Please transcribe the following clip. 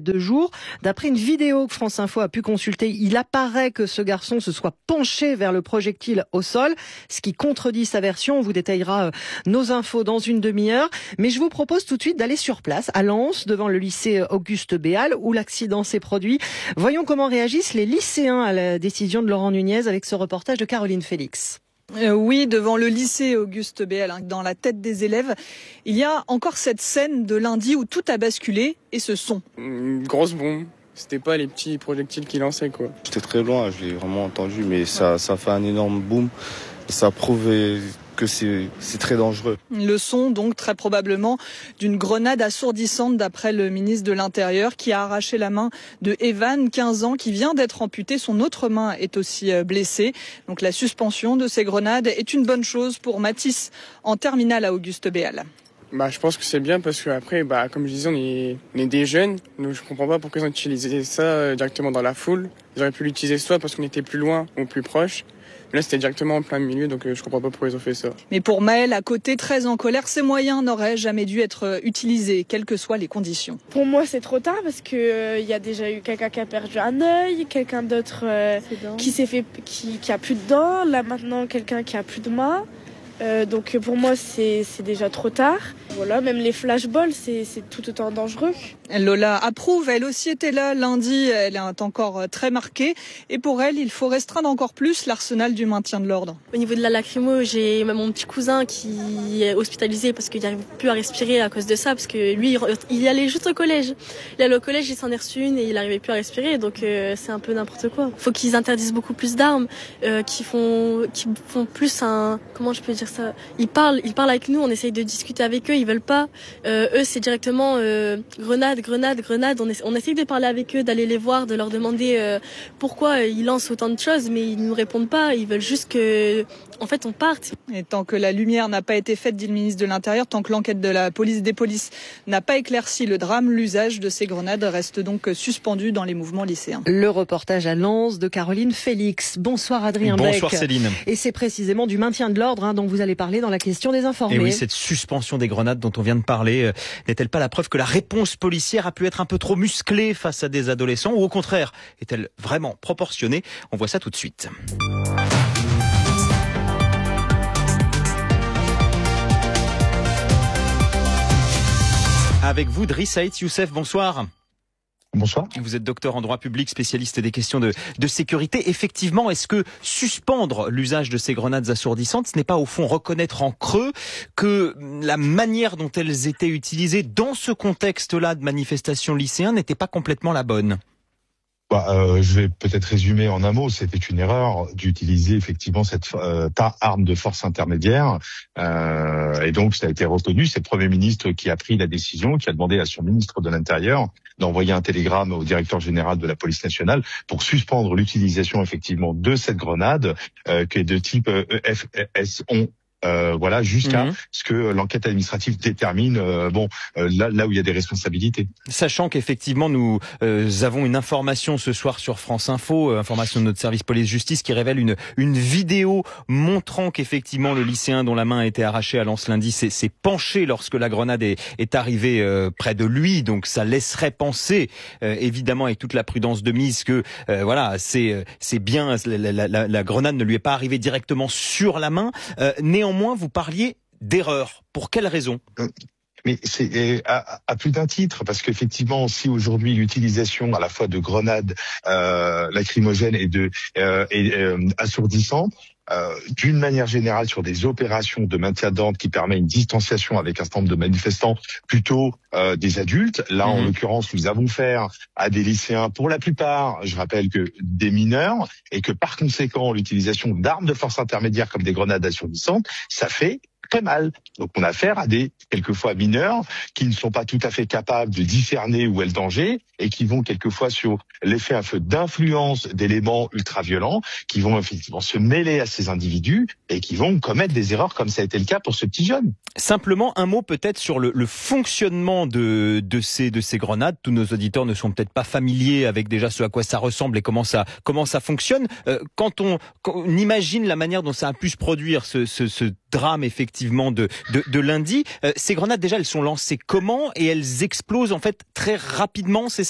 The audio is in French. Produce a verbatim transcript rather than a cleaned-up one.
deux jours. D'après une vidéo que France Info a pu consulter, il apparaît que ce garçon se soit penché vers le projectile au sol, ce qui contredit sa version. On vous détaillera nos infos dans une demi-heure. Mais je vous propose tout de suite d'aller sur place, à Lens, devant le lycée Auguste Béal, où l'accident s'est produit. Voyons comment réagissent les lycéens à la décision de Laurent Nunez avec ce reportage de Caroline Félix. Euh, oui, devant le lycée Auguste Béal, hein, dans la tête des élèves, il y a encore cette scène de lundi où tout a basculé et ce son. Une grosse bombe. C'était pas les petits projectiles qu'il lançait, quoi. J'étais très loin, je l'ai vraiment entendu, mais ça, ça fait un énorme boom. Ça prouve que c'est, c'est très dangereux. Le son, donc, très probablement d'une grenade assourdissante, d'après le ministre de l'Intérieur, qui a arraché la main de Evan, quinze ans, qui vient d'être amputé. Son autre main est aussi blessée. Donc la suspension de ces grenades est une bonne chose pour Mathis, en terminale à Auguste Béal. Bah, je pense que c'est bien parce qu'après, bah, comme je disais, on est, on est des jeunes. Donc je comprends pas pourquoi ils ont utilisé ça directement dans la foule. Ils auraient pu l'utiliser soit parce qu'on était plus loin ou plus proche. Là, c'était directement en plein milieu, donc je comprends pas pourquoi ils ont fait ça. Mais pour Maël, à côté, très en colère, ces moyens n'auraient jamais dû être utilisés, quelles que soient les conditions. Pour moi, c'est trop tard parce que il euh, y a déjà eu quelqu'un qui a perdu un œil, quelqu'un d'autre euh, qui s'est fait, qui, qui a plus de dents. Là, maintenant, quelqu'un qui a plus de main. Euh, donc pour moi, c'est, c'est déjà trop tard. Voilà, même les flashballs, c'est, c'est tout autant dangereux. Lola approuve, elle aussi était là lundi, elle est encore très marquée. Et pour elle, il faut restreindre encore plus l'arsenal du maintien de l'ordre. Au niveau de la lacrymo, j'ai mon petit cousin qui est hospitalisé parce qu'il n'arrive plus à respirer à cause de ça. Parce que lui, il allait juste au collège. Il allait au collège, il s'en est reçu une et il n'arrivait plus à respirer. Donc euh, c'est un peu n'importe quoi. Il faut qu'ils interdisent beaucoup plus d'armes, euh, qui font, qui font plus un... Comment je peux dire ça ? Ils parlent, ils parlent avec nous, on essaye de discuter avec eux, ils veulent pas. Euh, eux, c'est directement euh, grenade, grenade, grenade. On, essa- on essaye de parler avec eux, d'aller les voir, de leur demander euh, pourquoi ils lancent autant de choses, mais ils nous répondent pas. Ils veulent juste que, en fait, on parte. Et tant que la lumière n'a pas été faite, dit le ministre de l'Intérieur, tant que l'enquête de la police des polices n'a pas éclairci le drame, l'usage de ces grenades reste donc suspendu dans les mouvements lycéens. Le reportage à Lens de Caroline Félix. Bonsoir Adrien Beck. Bonsoir Céline. Et c'est précisément du maintien de l'ordre hein, dont vous allez parler dans la question des informés. Et oui, cette suspension des grenades dont on vient de parler euh, n'est-elle pas la preuve que la réponse policière a pu être un peu trop musclée face à des adolescents ou au contraire, est-elle vraiment proportionnée ? On voit ça tout de suite. Avec vous, Driss Aït Youssef, bonsoir. Bonsoir. Vous êtes docteur en droit public, spécialiste des questions de, de sécurité. Effectivement, est-ce que suspendre l'usage de ces grenades assourdissantes, ce n'est pas au fond reconnaître en creux que la manière dont elles étaient utilisées dans ce contexte-là de manifestation lycéen n'était pas complètement la bonne ? Bah, euh, je vais peut-être résumer en un mot. C'était une erreur d'utiliser effectivement cette euh, arme de force intermédiaire. Euh, et donc, ça a été reconnu. C'est le Premier ministre qui a pris la décision, qui a demandé à son ministre de l'Intérieur d'envoyer un télégramme au directeur général de la police nationale pour suspendre l'utilisation effectivement de cette grenade euh, qui est de type E F S O. Euh, voilà, jusqu'à mmh. ce que l'enquête administrative détermine euh, bon euh, là, là où il y a des responsabilités. Sachant qu'effectivement nous euh, avons une information ce soir sur France Info, euh, information de notre service police-justice qui révèle une une vidéo montrant qu'effectivement le lycéen dont la main a été arrachée à Lens lundi s'est, s'est penché lorsque la grenade est, est arrivée euh, près de lui. Donc ça laisserait penser, euh, évidemment avec toute la prudence de mise, que euh, voilà c'est c'est bien la, la, la, la grenade ne lui est pas arrivée directement sur la main. Euh, néanmoins Néanmoins, vous parliez d'erreur. Pour quelle raison ? Mais c'est à, à plus d'un titre, parce qu'effectivement, si aujourd'hui l'utilisation à la fois de grenades euh, lacrymogènes et de euh, et, euh, assourdissantes, Euh, d'une manière générale sur des opérations de maintien d'ordre qui permet une distanciation avec un certain nombre de manifestants, plutôt euh, des adultes. Là, mmh. en l'occurrence, nous avons affaire à des lycéens, pour la plupart, je rappelle que des mineurs, et que par conséquent, l'utilisation d'armes de force intermédiaire comme des grenades assourdissantes, ça fait très mal. Donc on a affaire à des, quelquefois, mineurs qui ne sont pas tout à fait capables de discerner où est le danger et qui vont quelquefois sur l'effet un peu d'influence d'éléments ultra-violents qui vont effectivement se mêler à ces individus et qui vont commettre des erreurs comme ça a été le cas pour ce petit jeune. Simplement un mot peut-être sur le, le fonctionnement de, de, ces, de ces grenades. Tous nos auditeurs ne sont peut-être pas familiers avec déjà ce à quoi ça ressemble et comment ça, comment ça fonctionne. Euh, quand, on, quand on imagine la manière dont ça a pu se produire, ce, ce, ce drame effectivement de, de, de lundi, euh, ces grenades déjà elles sont lancées comment et elles explosent en fait très rapidement, c'est ça ?